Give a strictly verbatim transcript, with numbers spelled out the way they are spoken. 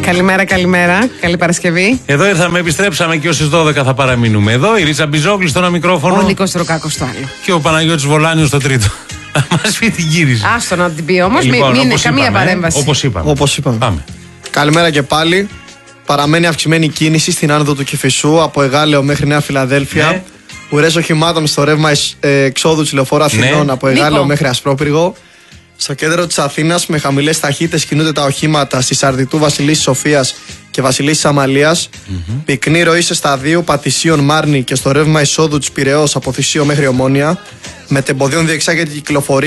Καλημέρα, καλημέρα. Καλή Παρασκευή. Εδώ ήρθαμε, επιστρέψαμε και ως τις δώδεκα θα παραμείνουμε εδώ. Η Ρίτσα Μπιζόγλου στο ένα μικρόφωνο. Ο Νίκος Ροκάκος στο άλλο. Και ο Παναγιώτης Βολάνιος στο τρίτο. Μας πει την κύριση. Άστο να την πει όμως, λοιπόν, μην είναι καμία είπαμε, παρέμβαση. Όπως είπαμε. Όπως είπαμε. Πάμε. Καλημέρα και πάλι. Παραμένει αυξημένη κίνηση στην άνοδο του Κηφισού από Εγάλεο μέχρι Νέα Φιλαδέλφια. Ναι. Ουρές οχημάτων στο ρεύμα ε, εξόδου της λεωφόρου Αθηνών Ναι. από Εγάλεο Νίκο. μέχρι Ασπρόπυργο. Στο κέντρο της Αθήνας με χαμηλές ταχύτητες κινούνται τα οχήματα στη Σαρδιτού Βασιλίσσης Σοφίας και Βασιλίσσης Αμαλίας. Mm-hmm. Πυκνή ροή σε σταδίου Πατησίων Μάρνη και στο ρεύμα εισόδου της Πειραιώς από Θησίο μέχρι Ομόνια. Με τεμποδίων διεξάγεται η κυκλοφορία